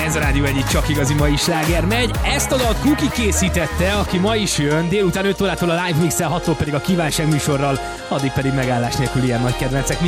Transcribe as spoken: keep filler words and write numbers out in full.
Ez a Rádió egyik csak igazi mai sláger megy. Ezt a dalt Kuki készítette, aki ma is jön, délután öt órától a Live Mix-el, hattól pedig a kívánság műsorral, addig pedig megállás nélkül ilyen nagy kedvencek.